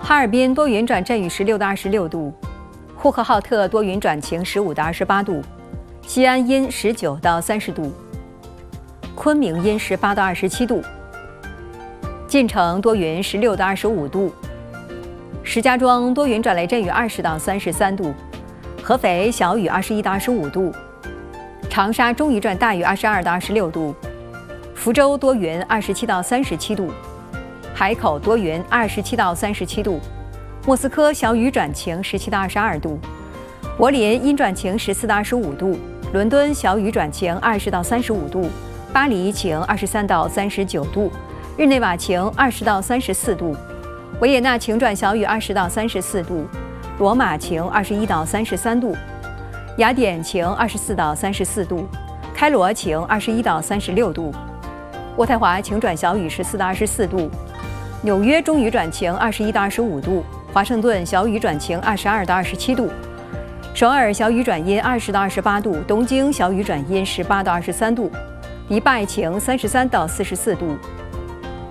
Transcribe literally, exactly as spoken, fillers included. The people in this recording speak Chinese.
哈尔滨多云转阵雨十六到二十六度，呼和浩特多云转晴十五到二十八度，西安阴十九到三十度，昆明阴十八到二十七度，晋城多云十六到二十五度，石家庄多云转雷阵雨二十到三十三度，合肥小雨二十一到二十五度，长沙中雨转大雨二十二到二十六度，福州多云二十七到三十七度，海口多云二十七到三十七度，莫斯科小雨转晴十七到二十二度，柏林阴转晴十四到二十五度，伦敦小雨转晴二十到三十五度，巴黎晴二十三到三十九度，日内瓦晴二十到三十四度，维也纳晴转小雨二十到三十四度，罗马晴二十一到三十三度，雅典晴二十四到三十四度，开罗晴二十一到三十六度，渥太华晴转小雨十四到二十四度，纽约中雨转晴二十一到二十五度，华盛顿小雨转晴二十二到二十七度，首尔小雨转阴二十到二十八度，东京小雨转阴十八到二十三度，迪拜晴三十三到四十四度，